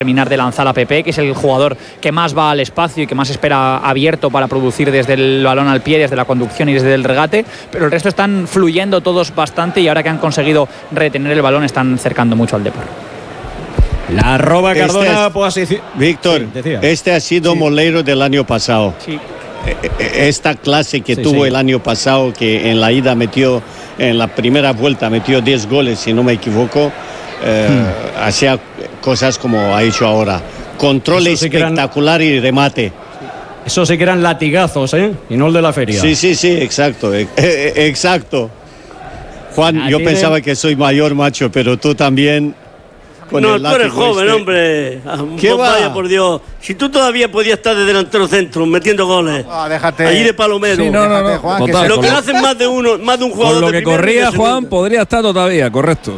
terminar de lanzar a Pepe, que es el jugador que más va al espacio y que más espera abierto para producir desde el balón al pie, desde la conducción y desde el regate, pero el resto están fluyendo todos bastante y ahora que han conseguido retener el balón están cercando mucho al Depor. La roba Cardona, Víctor, sí, este ha sido Moleiro del año pasado. Sí. Esta clase que tuvo el año pasado, que en la ida metió, en la primera vuelta metió 10 goles, si no me equivoco, hacía cosas como ha hecho ahora. Control espectacular y remate. Eso sí que eran latigazos, y no el de la feria. Sí, exacto. Exacto. Juan, yo pensaba que soy mayor, macho, pero tú también. No, tú eres joven, hombre. ¿Qué va? Vaya, por Dios. Si tú todavía podías estar de delantero centro metiendo goles. Déjate. Allí de palomero. Sí, no. Juan, Total, lo que hacen más de un jugador. Con lo que corría Juan, segunda. podría estar todavía, correcto.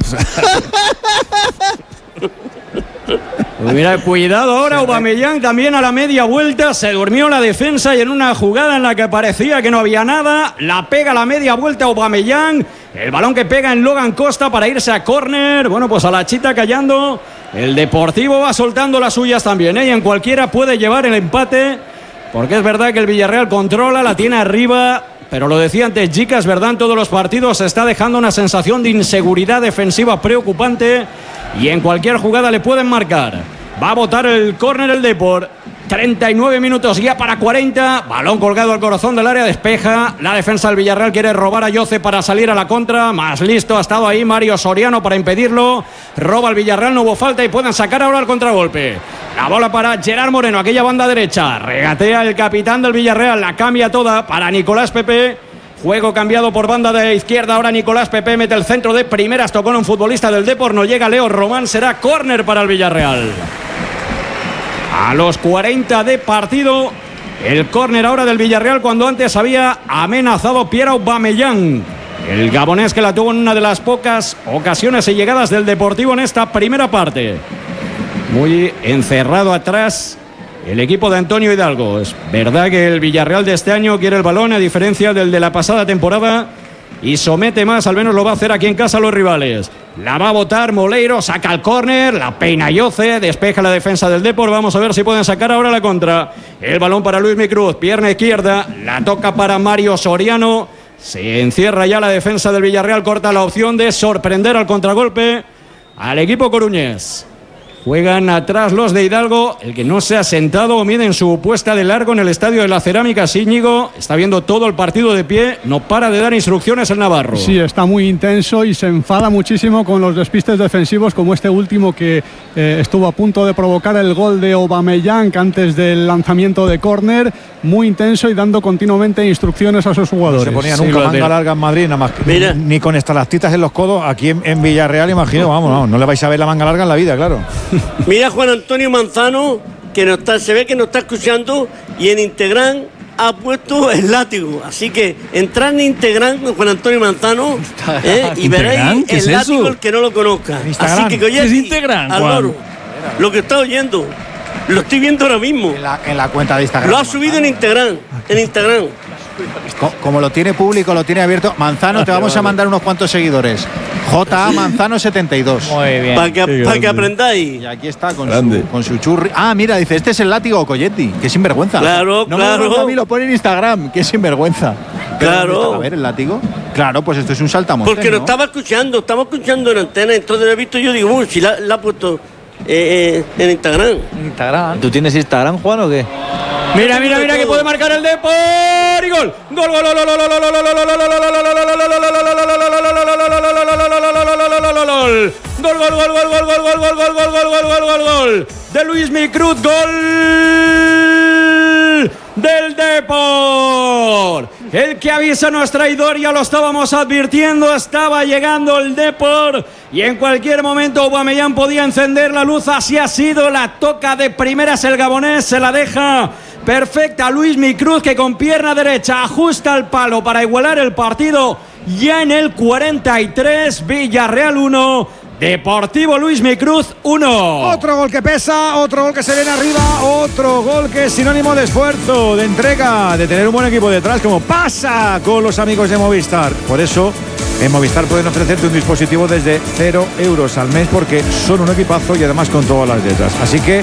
Pues mira, cuidado ahora, Aubameyang también a la media vuelta, se durmió la defensa y en una jugada en la que parecía que no había nada, la pega a la media vuelta Aubameyang, el balón que pega en Logan Costa para irse a córner, bueno, pues a la chita callando, el Deportivo va soltando las suyas también, y en cualquiera puede llevar el empate, porque es verdad que el Villarreal controla, la tiene arriba, pero lo decía antes Jica, es verdad, en todos los partidos se está dejando una sensación de inseguridad defensiva preocupante y en cualquier jugada le pueden marcar. Va a botar el córner el Depor. 39 minutos ya para 40. Balón colgado al corazón del área, despeja. La defensa del Villarreal quiere robar a Yoce para salir a la contra. Más listo ha estado ahí Mario Soriano para impedirlo. Roba el Villarreal, no hubo falta y pueden sacar ahora el contragolpe. La bola para Gerard Moreno, aquella banda derecha. Regatea el capitán del Villarreal, la cambia toda para Nicolás Pepe. Juego cambiado por banda de izquierda. Ahora Nicolás Pepe mete el centro de primeras. Tocó en un futbolista del Depor. No llega Leo Román. Será córner para el Villarreal. A los 40 de partido. El córner ahora del Villarreal cuando antes había amenazado Pierre Aubameyang. El gabonés que la tuvo en una de las pocas ocasiones y llegadas del Deportivo en esta primera parte. Muy encerrado atrás el equipo de Antonio Hidalgo. Es verdad que el Villarreal de este año quiere el balón a diferencia del de la pasada temporada y somete más, al menos lo va a hacer aquí en casa a los rivales. La va a botar Moleiro, saca el córner, la peina Yoce, despeja la defensa del Depor. Vamos a ver si pueden sacar ahora la contra. El balón para Luismi Cruz, pierna izquierda, la toca para Mario Soriano. Se encierra ya la defensa del Villarreal, corta la opción de sorprender al contragolpe al equipo coruñés. Juegan atrás los de Hidalgo, el que no se ha sentado o mide en su puesta de largo en el Estadio de la Cerámica. Íñigo está viendo todo el partido de pie, no para de dar instrucciones el navarro. Sí, está muy intenso y se enfada muchísimo con los despistes defensivos como este último que estuvo a punto de provocar el gol de Aubameyang antes del lanzamiento de córner. Muy intenso y dando continuamente instrucciones a sus jugadores. No se ponía nunca manga larga en Madrid, nada más ni con estalactitas en los codos. Aquí en Villarreal, imagino, vamos, no le vais a ver la manga larga en la vida, claro. Mira Juan Antonio Manzano, que no está, se ve que nos está escuchando, y en Instagram ha puesto el látigo. Así que entrad en Instagram con Juan Antonio Manzano y veréis el látigo el que no lo conozca. Así que ¿qué es Instagram, Álvaro, lo que está oyendo, lo estoy viendo ahora mismo. En la cuenta de Instagram. Lo ha subido en Instagram. Como lo tiene público, lo tiene abierto. Manzano, te vamos a mandar unos cuantos seguidores. JA Manzano 72. Muy bien. Para que aprendáis. Y aquí está con su churri. Ah, mira, dice, este es el látigo Coyetti. Qué sinvergüenza. Claro, no claro. Me a mí, lo pone en Instagram. Qué sinvergüenza. Claro. A ver, el látigo. Claro, pues esto es un saltamontes. Porque lo estaba escuchando, estamos escuchando en antena. Entonces lo he visto, yo digo, si la ha puesto en Instagram. ¿Tú tienes Instagram, Juan, o qué? Mira que puede marcar el Depor y gol. Gol. Gol de Luismi Cruz, gol del Depor. El que avisa no es traidor, ya lo estábamos advirtiendo, estaba llegando el Depor y en cualquier momento Aubameyang podía encender la luz. Así ha sido, la toca de primeras el gabonés, se la deja perfecta Luismi Cruz, que con pierna derecha ajusta el palo para igualar el partido ya en el 43. Villarreal 1, Deportivo Luis Micruz 1. Otro gol que pesa, otro gol que se viene arriba, otro gol que es sinónimo de esfuerzo, de entrega, de tener un buen equipo detrás, como pasa con los amigos de Movistar. Por eso, en Movistar pueden ofrecerte un dispositivo desde 0 euros al mes, porque son un equipazo y además con todas las letras. Así que